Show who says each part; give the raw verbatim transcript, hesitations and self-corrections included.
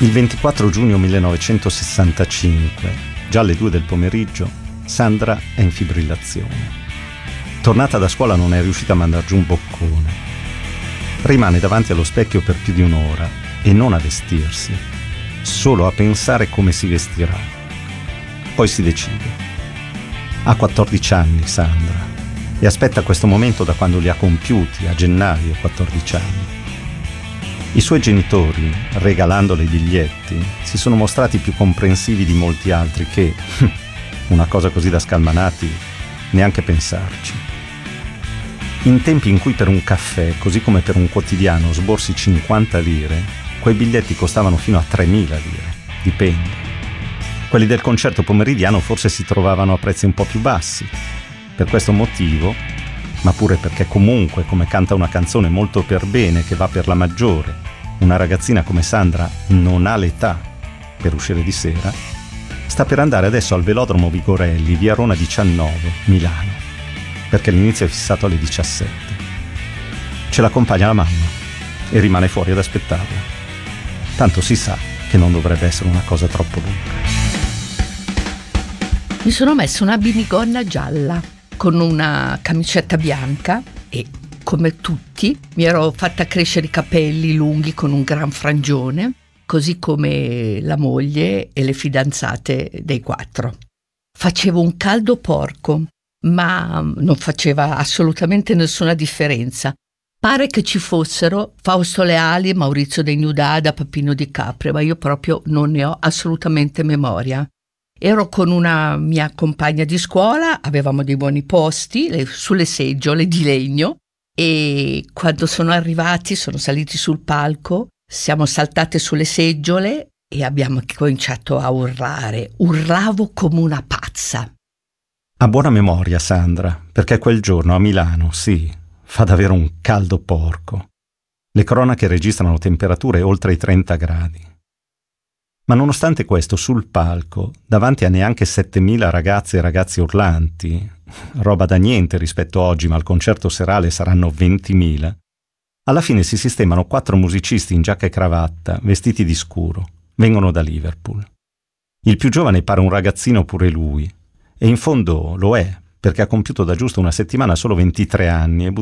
Speaker 1: Il ventiquattro giugno millenovecentosessantacinque, già alle due del pomeriggio, Sandra è in fibrillazione. Tornata da scuola non è riuscita a mandar giù un boccone. Rimane davanti allo specchio per più di un'ora e non a vestirsi, solo a pensare come si vestirà. Poi si decide. Ha quattordici anni Sandra e aspetta questo momento da quando li ha compiuti, a gennaio, quattordici anni. I suoi genitori, regalandole i biglietti, si sono mostrati più comprensivi di molti altri che, una cosa così da scalmanati, neanche pensarci. In tempi in cui per un caffè, così come per un quotidiano, sborsi cinquanta lire, quei biglietti costavano fino a tremila lire, dipende. Quelli del concerto pomeridiano forse si trovavano a prezzi un po' più bassi. Per questo motivo, ma pure perché comunque, come canta una canzone molto per bene che va per la maggiore, una ragazzina come Sandra non ha l'età per uscire di sera, sta per andare adesso al Velodromo Vigorelli, via Rona diciannove, Milano, perché l'inizio è fissato alle diciassette. Ce l'accompagna la mamma e rimane fuori ad aspettarla. Tanto si sa che non dovrebbe essere una cosa troppo lunga.
Speaker 2: Mi sono messa una minigonna gialla con una camicetta bianca e, come tutti, mi ero fatta crescere i capelli lunghi con un gran frangione, così come la moglie e le fidanzate dei quattro. Facevo un caldo porco, ma non faceva assolutamente nessuna differenza. Pare che ci fossero Fausto Leali, Maurizio dei New Dada, Peppino Di Capri, ma io proprio non ne ho assolutamente memoria. Ero con una mia compagna di scuola, avevamo dei buoni posti le, sulle seggiole di legno e quando sono arrivati, sono saliti sul palco, siamo saltate sulle seggiole e abbiamo cominciato a urlare. Urlavo come una pazza.
Speaker 1: Ha buona memoria Sandra, perché quel giorno a Milano, sì, fa davvero un caldo porco. Le cronache registrano temperature oltre i trenta gradi. Ma nonostante questo, sul palco, davanti a neanche settemila ragazze e ragazzi urlanti, roba da niente rispetto a oggi, ma al concerto serale saranno ventimila, alla fine si sistemano quattro musicisti in giacca e cravatta, vestiti di scuro. Vengono da Liverpool. Il più giovane pare un ragazzino pure lui, e in fondo lo è, perché ha compiuto da giusto una settimana solo ventitré anni e